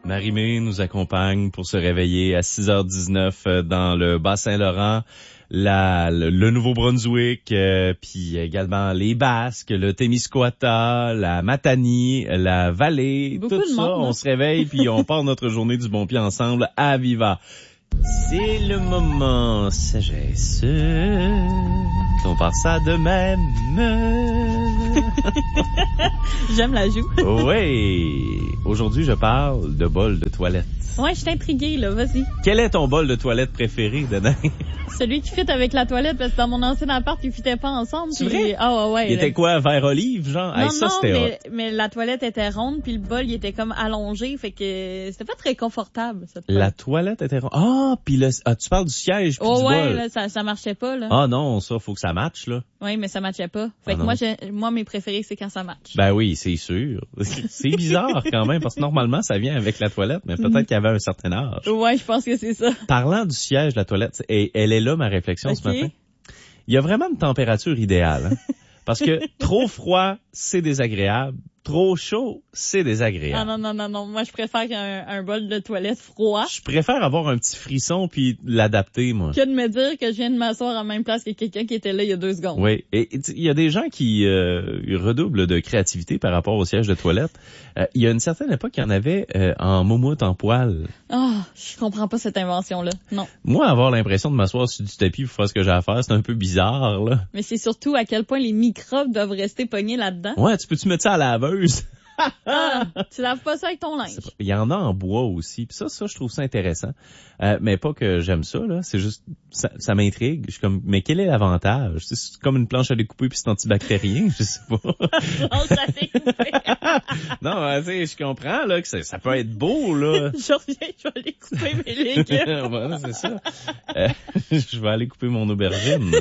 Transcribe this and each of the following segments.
Marie-Mé nous accompagne pour se réveiller à 6h19 dans le Bas-Saint-Laurent, le Nouveau-Brunswick, puis également les Basques, le Témiscouata, la Matanie, la Vallée, beaucoup tout de ça. monde, On se réveille puis on part notre journée du bon pied ensemble à Viva. C'est le moment sagesse. On part ça de même. J'aime la joue. Oui. Aujourd'hui, je parle de bol de toilette. Ouais, je suis intriguée, là. Vas-y. Quel est ton bol de toilette préféré, Danae? Celui qui fit avec la toilette, parce que dans mon ancien appart, ils fitaient pas ensemble. C'est vrai? Ah ouais. Il était quoi, vert olive, genre? Non, Hey, ça, c'était mais la toilette était ronde, puis le bol, il était comme allongé, fait que c'était pas très confortable, cette La toilette était ronde. Ah, puis tu parles du siège puis du ouais, bol. là, ça marchait pas, là. Ah non, ça, faut que ça matche, là. Oui, mais ça matchait pas. Fait que non. moi, mes préférés, c'est quand ça matche. Ben oui, c'est sûr. C'est bizarre quand même, parce que normalement, ça vient avec la toilette, mais peut-être qu'il y avait un certain âge. Ouais, je pense que c'est ça. Parlant du siège de la toilette, et elle est là, ma réflexion ce matin. Il y a vraiment une température idéale, hein? Parce que trop froid, c'est désagréable. Trop chaud, c'est désagréable. Ah non. Moi, je préfère un bol de toilette froid. Je préfère avoir un petit frisson puis l'adapter, moi. Que de me dire que je viens de m'asseoir à la même place que quelqu'un qui était là il y a 2 secondes. Oui. Et il y a des gens qui redoublent de créativité par rapport au siège de toilette. Il y a une certaine époque, il y en avait en moumoute en poil. Ah, je comprends pas cette invention-là. Non. Moi, avoir l'impression de m'asseoir sur du tapis pour faire ce que j'ai à faire, c'est un peu bizarre, là. Mais c'est surtout à quel point les microbes doivent rester pognés là-dedans. Ouais, tu peux-tu mettre ça à la laveuse? Ah, tu laves pas ça avec ton linge. Il y en a en bois aussi. Puis ça, je trouve ça intéressant. Mais pas que j'aime ça, là. C'est juste, ça m'intrigue. Je suis comme, mais quel est l'avantage? C'est comme une planche à découper puis c'est antibactérien, je sais pas. Planche à découper. Non, tu sais, je comprends, là, que ça peut être beau, là. Je reviens, je vais aller couper mes légumes. Voilà, c'est ça. Je vais aller couper mon aubergine.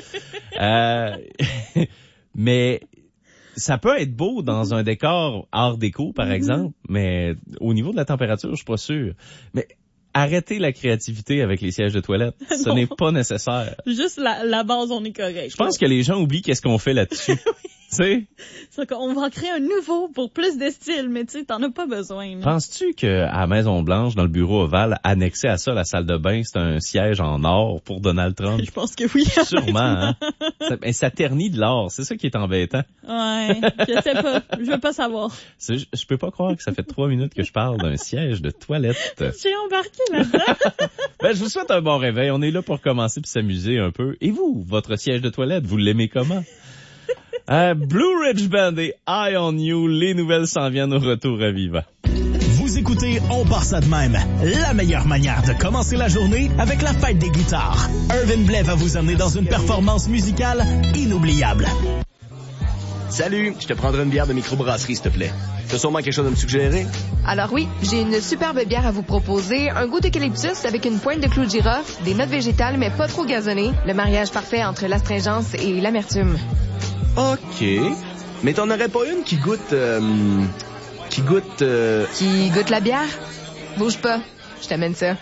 Mais ça peut être beau dans un décor art déco, par exemple, mais au niveau de la température, je suis pas sûr. Mais arrêtez la créativité avec les sièges de toilette. Ce n'est pas nécessaire. Juste la base, on est correct. Je pense que les gens oublient qu'est-ce qu'on fait là-dessus. Tu sais? On va en créer un nouveau pour plus de style, mais tu sais, t'en as pas besoin. Là. Penses-tu qu'à la Maison-Blanche, dans le bureau ovale, annexé à ça, la salle de bain, c'est un siège en or pour Donald Trump? Je pense que oui. Sûrement, hein? Ça ternit de l'or. C'est ça qui est embêtant. Ouais, je sais pas. Je veux pas savoir. Je peux pas croire que ça fait 3 minutes que je parle d'un siège de toilette. J'ai embarqué là-dedans. Je vous souhaite un bon réveil. On est là pour commencer puis s'amuser un peu. Et vous, votre siège de toilette, vous l'aimez comment? Blue Ridge Band et Eye on You, les nouvelles s'en viennent au retour à Viva. Vous écoutez On part ça de même, la meilleure manière de commencer la journée avec la fête des guitares. Irvin Blais va vous amener dans une performance musicale inoubliable. Salut, je te prendrai une bière de microbrasserie, s'il te plaît. T'as sûrement quelque chose à me suggérer? Alors oui, j'ai une superbe bière à vous proposer, un goût d'eucalyptus avec une pointe de clou de girofle, des notes végétales mais pas trop gazonnées, le mariage parfait entre l'astringence et l'amertume. OK. Mais t'en aurais pas une qui goûte... Qui goûte la bière? Bouge pas, je t'amène ça.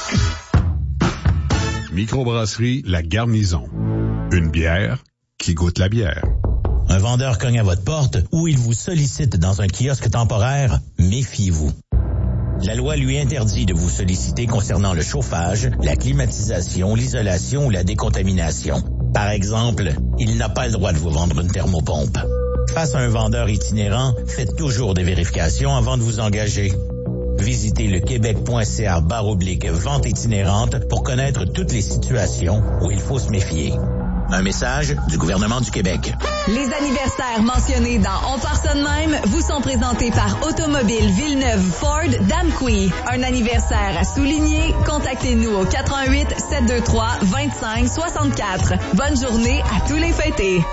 Microbrasserie La Garnison. Une bière qui goûte la bière. Un vendeur cogne à votre porte ou il vous sollicite dans un kiosque temporaire, méfiez-vous. La loi lui interdit de vous solliciter concernant le chauffage, la climatisation, l'isolation ou la décontamination. Par exemple, il n'a pas le droit de vous vendre une thermopompe. Face à un vendeur itinérant, faites toujours des vérifications avant de vous engager. Visitez le québec.ca/vente itinérante pour connaître toutes les situations où il faut se méfier. Un message du gouvernement du Québec. Les anniversaires mentionnés dans On part ça de même vous sont présentés par Automobile Villeneuve Ford d'Amqui. Un anniversaire à souligner? Contactez-nous au 88 723 25 64. Bonne journée à tous les fêtés.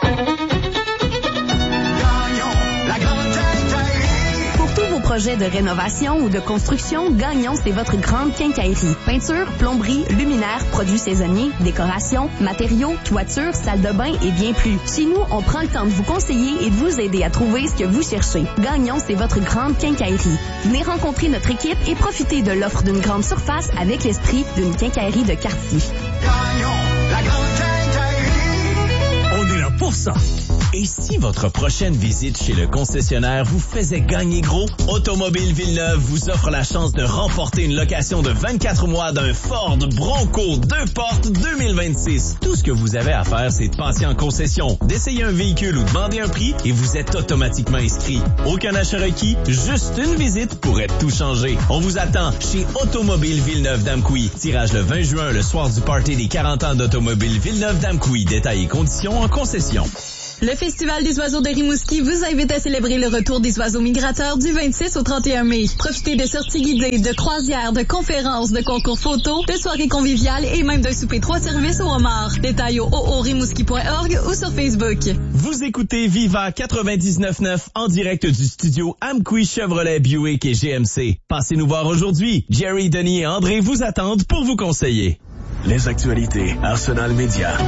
Pour tous vos projets de rénovation ou de construction, Gagnon, c'est votre grande quincaillerie. Peinture, plomberie, luminaires, produits saisonniers, décoration, matériaux, toiture, salle de bain et bien plus. Chez nous, on prend le temps de vous conseiller et de vous aider à trouver ce que vous cherchez. Gagnon, c'est votre grande quincaillerie. Venez rencontrer notre équipe et profitez de l'offre d'une grande surface avec l'esprit d'une quincaillerie de quartier. Gagnon, la grande quincaillerie. On est là pour ça. Et si votre prochaine visite chez le concessionnaire vous faisait gagner gros, Automobile Villeneuve vous offre la chance de remporter une location de 24 mois d'un Ford Bronco 2 portes 2026. Tout ce que vous avez à faire, c'est de passer en concession, d'essayer un véhicule ou de demander un prix et vous êtes automatiquement inscrit. Aucun achat requis, juste une visite pourrait tout changer. On vous attend chez Automobile Villeneuve-Damqui. Tirage le 20 juin, le soir du party des 40 ans d'Automobile Villeneuve-Damqui. Détails et conditions en concession. Le Festival des oiseaux de Rimouski vous invite à célébrer le retour des oiseaux migrateurs du 26 au 31 mai. Profitez de sorties guidées, de croisières, de conférences, de concours photos, de soirées conviviales et même d'un souper 3 services au homard. Détails au oorimouski.org ou sur Facebook. Vous écoutez Viva 99.9 en direct du studio Amqui Chevrolet Buick et GMC. Passez nous voir aujourd'hui. Jerry, Denis et André vous attendent pour vous conseiller. Les actualités Arsenal Média.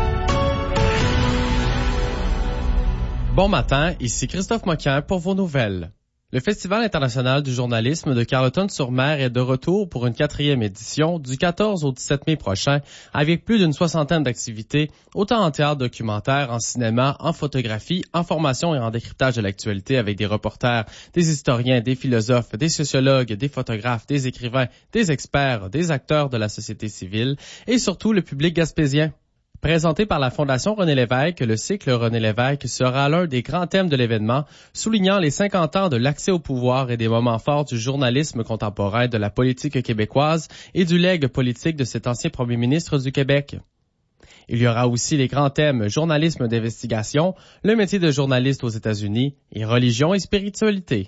Bon matin, ici Christophe Moquin pour vos nouvelles. Le Festival international du journalisme de Carleton-sur-Mer est de retour pour une 4e édition du 14 au 17 mai prochain avec plus d'une 60aine d'activités, autant en théâtre documentaire, en cinéma, en photographie, en formation et en décryptage de l'actualité avec des reporters, des historiens, des philosophes, des sociologues, des photographes, des écrivains, des experts, des acteurs de la société civile et surtout le public gaspésien. Présenté par la Fondation René Lévesque, le cycle René Lévesque sera l'un des grands thèmes de l'événement, soulignant les 50 ans de l'accès au pouvoir et des moments forts du journalisme contemporain de la politique québécoise et du legs politique de cet ancien premier ministre du Québec. Il y aura aussi les grands thèmes journalisme d'investigation, le métier de journaliste aux États-Unis et religion et spiritualité.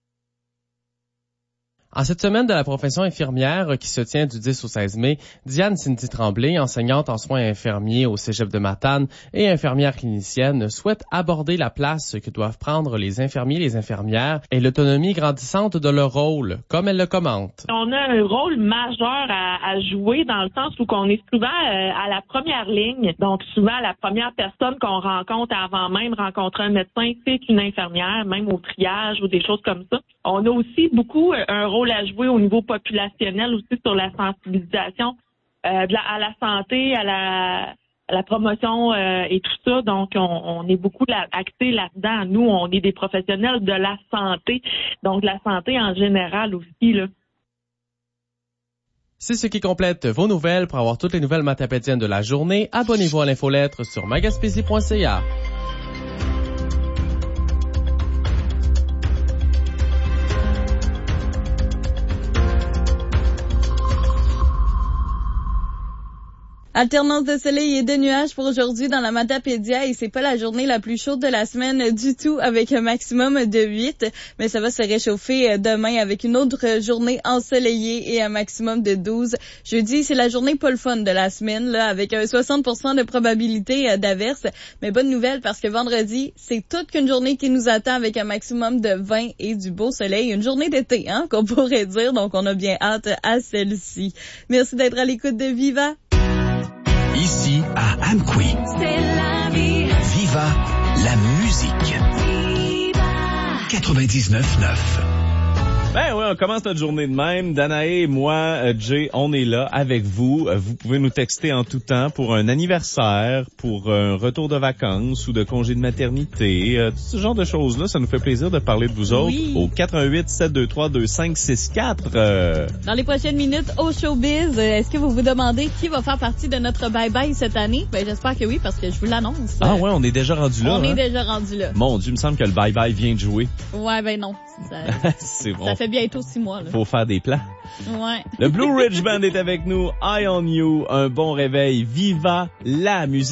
En cette semaine de la profession infirmière qui se tient du 10 au 16 mai, Diane Cindy Tremblay, enseignante en soins infirmiers au Cégep de Matane et infirmière clinicienne, souhaite aborder la place que doivent prendre les infirmiers et les infirmières et l'autonomie grandissante de leur rôle, comme elle le commente. On a un rôle majeur à jouer dans le sens où on est souvent à la première ligne, donc souvent la première personne qu'on rencontre avant même rencontrer un médecin, c'est une infirmière, même au triage ou des choses comme ça. On a aussi beaucoup un rôle à jouer au niveau populationnel aussi sur la sensibilisation à la santé, à la promotion et tout ça. Donc, on est beaucoup axé là-dedans. Nous, on est des professionnels de la santé, donc de la santé en général aussi, là. C'est ce qui complète vos nouvelles. Pour avoir toutes les nouvelles matapédiennes de la journée, abonnez-vous à l'infolettre sur magaspésie.ca. Alternance de soleil et de nuages pour aujourd'hui dans la Matapédia et c'est pas la journée la plus chaude de la semaine du tout avec un maximum de 8, mais ça va se réchauffer demain avec une autre journée ensoleillée et un maximum de 12. Jeudi, c'est la journée pas le fun de la semaine là avec un 60% de probabilité d'averse, mais bonne nouvelle parce que vendredi, c'est toute qu'une journée qui nous attend avec un maximum de 20 et du beau soleil, une journée d'été hein, qu'on pourrait dire, donc on a bien hâte à celle-ci. Merci d'être à l'écoute de Viva. Ici, à Amqui. C'est la vie. Viva la musique. Viva. 99.9. Ben oui, on commence notre journée de même. Danae et moi, Jay, on est là avec vous. Vous pouvez nous texter en tout temps pour un anniversaire, pour un retour de vacances ou de congé de maternité. Tout ce genre de choses-là, ça nous fait plaisir de parler de vous autres au 418-723-2564. Dans les prochaines minutes, au showbiz, est-ce que vous vous demandez qui va faire partie de notre bye-bye cette année? Ben j'espère que oui, parce que je vous l'annonce. Ah ouais, on est déjà rendu là. On est déjà rendu là. Mon Dieu, il me semble que le bye-bye vient de jouer. Ouais, ben non. C'est bon. Ça fait bientôt 6 mois, là. Faut faire des plans. Ouais. Le Blue Ridge Band est avec nous. Eye on You. Un bon réveil. Viva la musique.